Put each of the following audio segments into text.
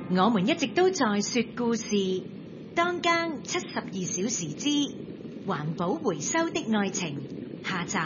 我們一直都在說故事，當間72小時之環保回收的愛情下集。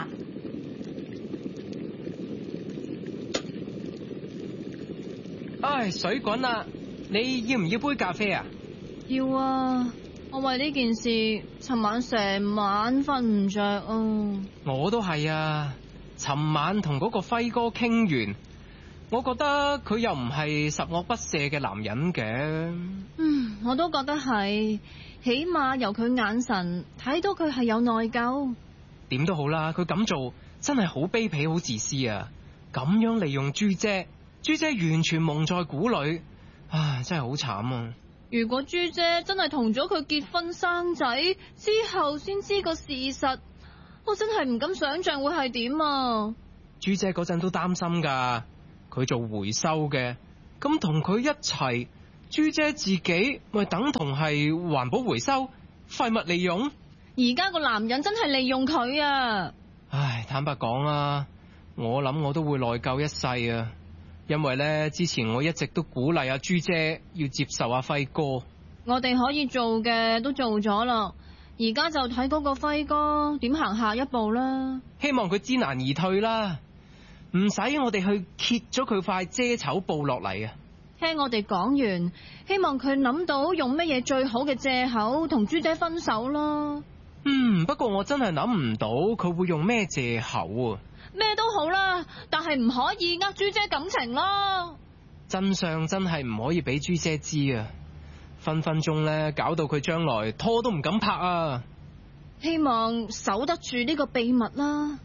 唉，水滾啦！你要唔要杯咖啡啊？ 要啊！我為呢件事，尋晚成晚瞓唔着啊！ 我都係啊！尋晚同嗰個輝哥傾完，我覺得佢又唔係十惡不赦嘅男人嘅。 我都覺得係，起碼由佢眼神睇到佢係有內疚。 點都好啦，佢咁做真係好卑鄙、好自私啊！咁樣利用朱姐，朱姐完全蒙在鼓裏，唉，真係好慘啊！ 如果朱姐真係同咗佢結婚生仔之後先知個事實，我真係唔敢想象會係點啊！ 朱姐嗰陣都擔心噶，佢做回收嘅，咁同佢一齊，朱姐自己咪等同係環保回收、廢物利用。 而家個男人真係利用佢啊！ 唉，坦白講啊，我諗我都會內疚一世啊！因為呢，之前我一直都鼓勵阿朱姐要接受阿輝哥。 我哋可以做嘅都做咗啦，而家就睇嗰個輝哥點行下一步啦。 希望佢知難而退啦，唔使我哋去揭咗佢塊遮醜布落嚟啊！ 聽我哋講完，希望佢諗到用乜嘢最好嘅借口同朱姐分手啦。 不過我真係諗唔到佢會用咩借口啊！ 咩都好啦，但係唔可以呃朱姐感情咯。 真相真係唔可以俾朱姐知啊！分分鐘咧，搞到佢將來拖都唔敢拍啊！ 希望守得住呢個秘密啦。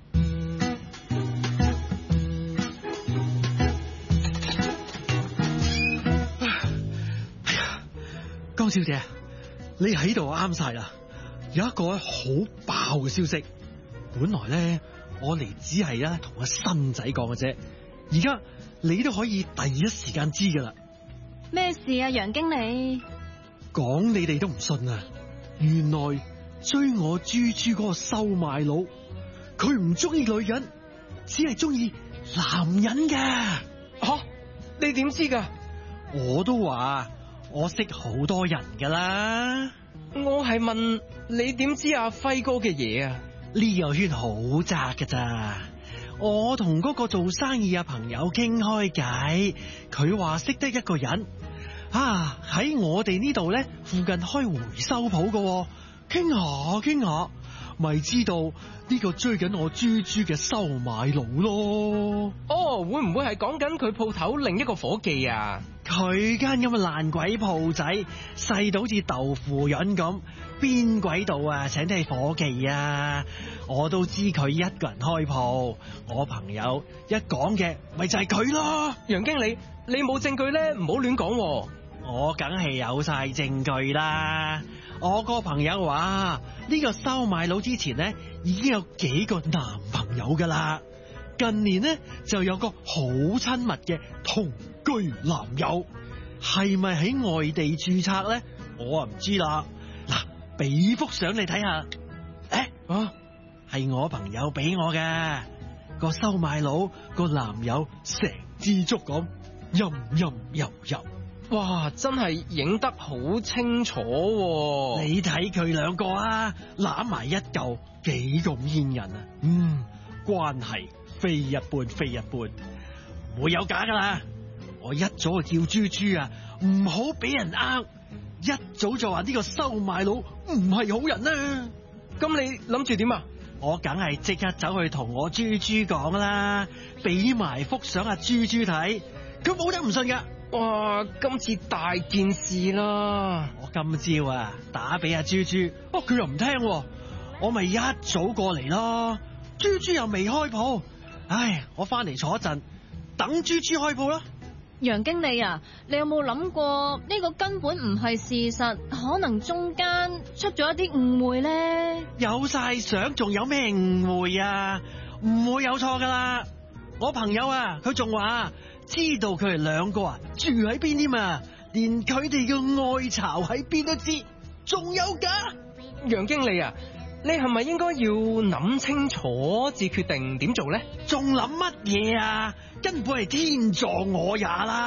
江小姐，你喺度啱晒啦！有一個好爆嘅消息，本來咧我嚟只係同阿新仔講嘅啫，而家你都可以第一時間知噶啦。 咩事啊，楊經理？ 講你哋都唔信啊！原來追我豬豬嗰個收買佬，佢唔中意女人，只係中意男人噶。 你點知噶？ 我都話我識好多人噶啦。 我係問你點知阿輝哥嘅嘢啊？ 呢個圈好窄噶咋，我同嗰個做生意嘅朋友傾開偈，佢話識得一個人喺我哋呢度咧附近開回收鋪噶，傾下傾下，咪知道呢個追緊我豬豬嘅收買佬咯。 會唔會係講緊佢鋪頭另一個伙計啊？ 佢間咁嘅爛鬼鋪仔，細到好似豆腐潤咁，邊鬼度請得起伙計啊？我都知佢一個人開鋪，我朋友一講嘅咪就係佢咯。 楊經理，你冇證據咧，唔好亂講。 我梗係有晒證據啦。我個朋友話呢個收買佬之前呢已經有幾個男朋友噶啦，近年呢就有個好親密嘅同居男友，係咪喺外地註冊呢？我唔知啦。嗱，俾幅相你睇下。係我朋友俾我嘅，個收買佬個男友成支竹咁，陰陰柔柔。 哇，真係影得好清楚喎！ 你睇佢兩個攬埋一嚿，幾咁煙韌啊！關係非一般，非一般，唔會有假噶啦！我一早就叫豬豬唔好俾人呃，一早就話呢個收買佬唔係好人啊！ 咁你諗住點啊？ 我梗係即刻走去同我豬豬講啦，俾埋幅相阿豬豬睇，佢冇得唔信噶。 哇，今次大件事啦！ 我今朝打俾阿豬豬，佢又唔聽，我咪一早過嚟咯。豬豬又未開鋪，我翻嚟坐一陣，等豬豬開鋪啦。 楊經理啊，你有冇諗過呢個根本唔係事實，可能中間出咗一啲誤會呢？ 有晒相，仲有咩誤會啊？唔會有錯噶啦。我朋友佢仲話知道佢哋兩個住喺邊添啊，連佢哋嘅愛巢喺邊都知，仲有噶。 楊經理啊，你係咪應該要諗清楚至決定點做呢？ 仲諗乜嘢啊？根本係天助我也啦！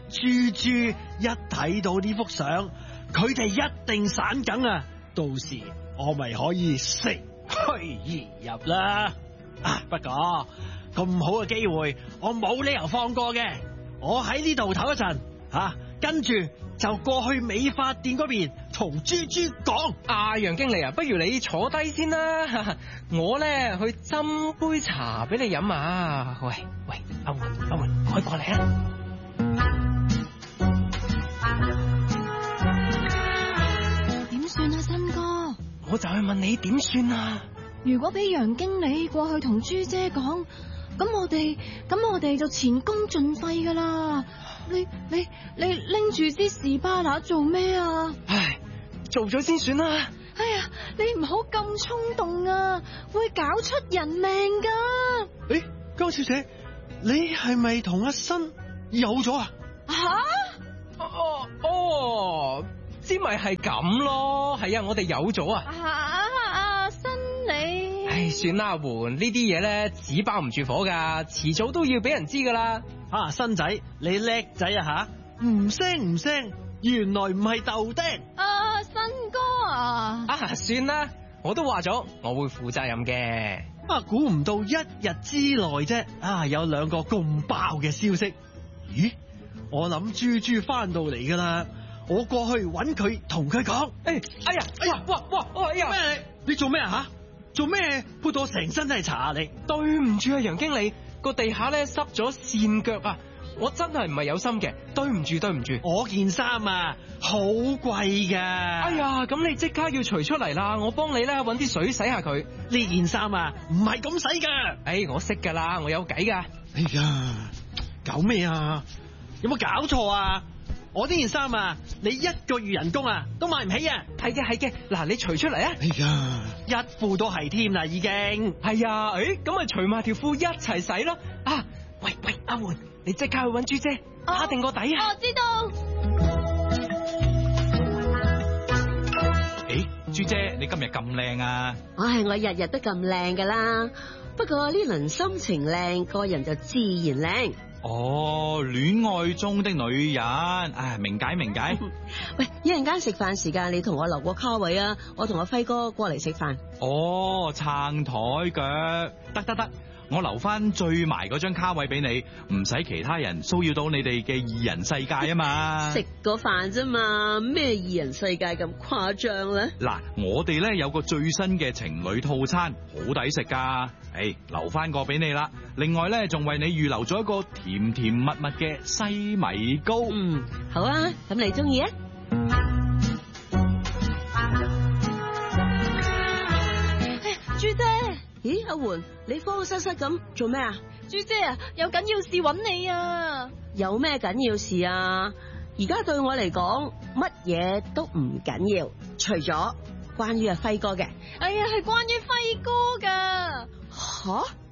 豬豬一睇到呢幅相，佢哋一定散梗啊！到時我咪可以乘虛而入啦。不過咁好嘅機會，我冇理由放過嘅。我喺呢度唞一陣，跟住就過去美髮店嗰邊同豬豬講。 楊經理啊，不如你坐低先啦，我咧去斟杯茶俾你飲啊。喂，阿媛，開過嚟啊！ 點算啊，新哥？ 我就係問你點算啊？ 如果俾楊經理過去同豬姐講，咁我哋就前功盡廢噶啦。你拎住支士巴拿做咩啊？ 唉，做咗先算啦。 哎呀，你唔好咁衝動啊，會搞出人命噶。 江小姐，你係咪同阿新有咗啊？ 知咪係咁咯。係啊，我哋有咗啊。 新你。 唉，算啦，阿媛，呢啲嘢咧紙包唔住火噶，遲早都要俾人知噶啦。 新仔，你叻仔啊吓！唔聲，原來唔係豆丁。 新哥啊！ 算啦，我都話咗我會負責任嘅。 估唔到一日之內啫，有兩個咁爆嘅消息。咦，我諗豬豬翻到嚟噶啦，我過去揾佢同佢講。哎呀，哇，咩你做咩啊吓？做咩潑到成身都係茶啊你？ 對唔住啊，楊經理，個地下咧濕咗線腳啊！我真係唔係有心嘅，對唔住。 我件衫啊，好貴噶。 哎呀，咁你即刻要除出嚟啦，我幫你咧搵啲水洗下佢。 呢件衫啊，唔係咁洗噶。 我識噶啦，我有計噶。 哎呀，搞咩啊？有冇搞錯啊？我呢件衫啊，你1個月人工啊都買唔起啊。 係嘅，嗱，你除出嚟啊。 哎呀，一褲都係添啦已經。 係啊，咁咪除埋條褲一齊洗咯。喂，阿媛，你即刻去搵豬姐打定個底啊。 我知道。 豬姐，你今日咁靚啊？ 我日日都咁靚噶啦，不過呢輪心情靚，個人就自然靚。 戀愛中的女人，明解。 喂，一陣間食飯時間，你同我留個卡位啊，我同阿輝哥過嚟食飯。 撐台腳，得，我留翻最埋嗰張卡位俾你，唔使其他人騷擾到你哋嘅二人世界啊嘛。 食個飯啫嘛，咩二人世界咁誇張咧？ 嗱，我哋咧有個最新嘅情侶套餐，好抵食噶。留翻個俾你啦。另外咧，仲為你預留咗一個甜甜蜜蜜嘅西米糕。 好啊，咁你中意啊？ 豬姐。 咦，阿媛，你慌慌失失咁做咩啊？ 豬姐啊，有緊要事揾你啊！ 有咩緊要事啊？而家對我嚟講，乜嘢都唔緊要，除咗關於阿輝哥嘅。 哎呀，係關於輝哥噶。 吓？